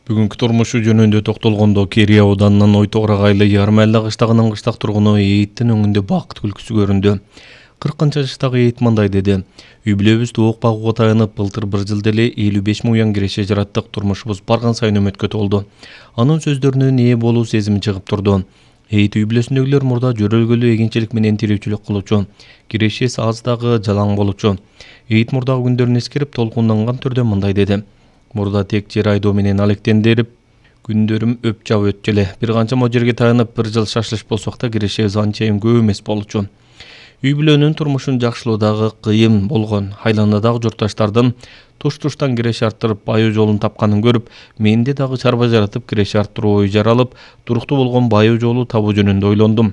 Бүгүнкү турмушу жөнүндө токтолгондо Керия ауданынан Ойтогур агайлы Ярмайла кыштагынын кыштак тургуну Эйиттин өңүндө бакыт күлкүсү көрүндү. 40 жаштагы Эйит мындай деди. Үй бүлөбүз туук багууга таянып, былтыр бір жылда эле 55 миң уян киреше жараттык, турмушубуз барган сайын өмөткө толду. Анын сөздөрүнөн ээ болуу сезими чыгып турду. Эйит үй бүлөсүндөгүлөр мурда жөрөлгөлүү эгинчилик менен тирүүчүлүк кылуучу, кирешеси аз дагы жалаң болчу. Эйит мурдагы күндөрүн эскерип, толкунданган түрдө мындай деди. Мурда тек жер айдоо менен алектендирип, күндөрүм өп жап өткө эле. Бир канча жерге таянып, бір жыл шашылыш болсок да кирешебиз анчайым көп эмес болчу. Үй бүлөнүн турмушун жакшылоо дагы кыйын болгон. Айланадагы журтташтардын туш-туштан киреше арттырып, байоо жолун тапканын көрүп, менде дагы чарба жаратып, киреше арттыруу ою жаралып, туруктуу болгон байоо жолу табуу жөнүндө ойлондум.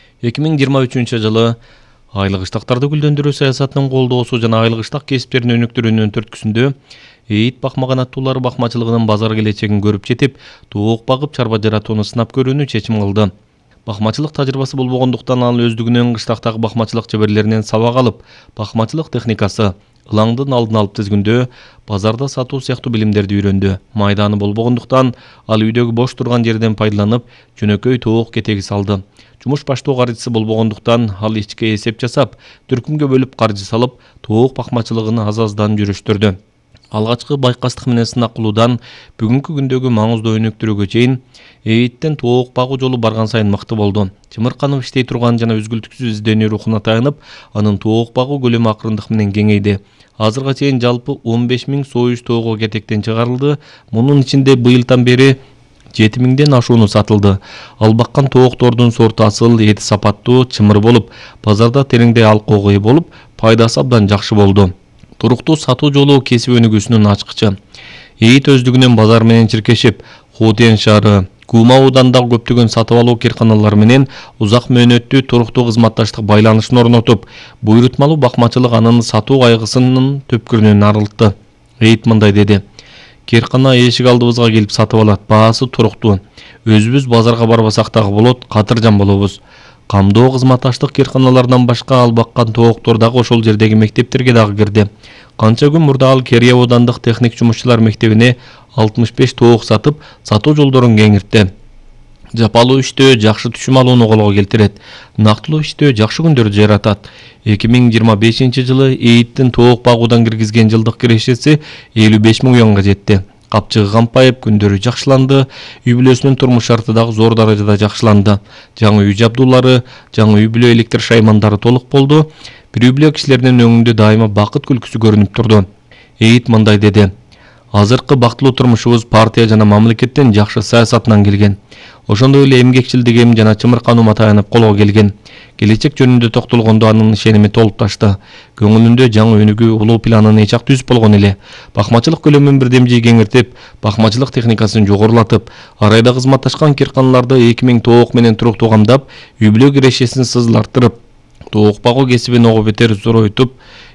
2023 жылы айлык кыштактарды гүлдөндүрүү саясатынын колдоосу жана айлык кыштак кесиптерин өнүктүрүүнүн түрткүсүндө Эйит бакмаган аттуулары бакмачылыгынын базар келечегин көрүп жетип, туук багып чарба жаратууну сынап көрүүнү чечим кылды. Бакмачылык тажрыйбасы болбогондуктан ал өздүгүнүн кыштактагы бакмачылык чеберлеринен сабак алып, бакмачылык техникасы, ылаңдын алдын алып тизгүндөө, базарда сатуу сыяктуу билимдерди үйрөндү. Майданы болбогондуктан ал үйдөгү бош турган жерден пайдаланып, жөнөкөй туук кетеги салды. Жумуш баштоо каржысы болбогондуктан ал ичке эсеп жасап, түркүмгө бөлүп каржы салып, туук бакмачылыгын аз-аздан жүрүштүрдү. Алгачкы байкастык менен сынак кылуудан бүгүнкү күндөгү маңыздуу өнүктүрүүгө чейин Эйиттен туук багуу жолу барган сайын мыкты болду. Чымырканып иштей турган жана үзгүлтүксүз изденүү рухуна таянып, анын туук багуу көлөмү акырындык менен кеңейди. Азырга чейин жалпы 15 миң союз тоого кетектен чыгарылды. Мунун ичинде быйылдан бери 7 миңден ашууну сатылды. Ал баккан тооктордун сорту асыл, эти сапаттуу, чымыр болуп, базарда тереңдей алкоого ээ болуп, пайдасы абдан жакшы болду. Туруктуу сатуу жолу кесип өнүгүүсүнүн ачкычы. Эйит өздүгүнүн базар менен чиркешип, Хотен шаары, Кума аудандагы көптөгөн сатып алуу керканалары менен узак мөөнөттүү туруктуу кызматташтык байланышын орнотуп, буйрутмалуу бакмачылык анын сатуу кайгысынын төпкүрүнөн арылтты. Эйит мындай деди. Керкана эшик алдыбызга келип сатып алат, баасы туруктуу. Өзүбүз базарга барбасак дагы болот, катыржан болобуз. Камдоо кызматташтык керканаларынан башка ал баккан тооктор дагы ошол жердеги мектептерге дагы кирди. Канча күн мурда ал Керия аудандык техник жумушчулар мектебине 65 тоок сатып, сатуу жолдорун кеңиртти. Жапалуу иштөө жакшы түшүм алууну колго келтирет. Нактылуу иштөө жакшы күндөрдү жаратат. 2025 жылы Эйиттин тоок багуудан киргизген жылдык кирешеси 55 миң уянга жетти. Капчыгы кампайып, күндөрү жакшыланды, үй бүлөсүнүн турмуш шарты дагы зор даражада жакшыланды. Жаңы үй жабдуулары, жаңы үй бүлө электр шаймандары толук болду. Бир үй бүлө кишилеринин өңүндө дайыма бакыт күлкүсү көрүнүп турду. Эйит мындай деди. Азыркы бактылуу турмушубуз партия жана мамлекеттин жакшы саясатынан келген. Ошондой эле эмгекчилдигим жана чымыркануума таянып колго келген. Келечек жөнүндө токтолгондо анын ишеними толуп ташты. Көңүлүндө жаңы өнүгүү улуу планын эчак түзүп болгон эле. Бакмачылык көлөмүн бирдемжий кеңиртип, бакмачылык техникасын жогорулатып, арайда кызматташкан керканаларды 2000 тоок менен туруктуу камдап, үй бүлө кирешесин сызылартырып, туук багуу кесибин ого бетер зоройтуп,